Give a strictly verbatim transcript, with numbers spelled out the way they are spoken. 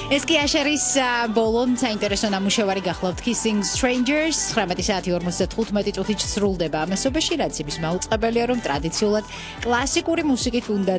ეს კი აშერის ბოლო საინტერესო ნამუშევარი გახლავთ Kissing Strangers ცხრამეტი საათი ორმოცდათხუთმეტი წუთით სრულდება ამასობაში, რაც იმის მაუწყებელია, რომ ტრადიციულად კლასიკური მუსიკით უნდა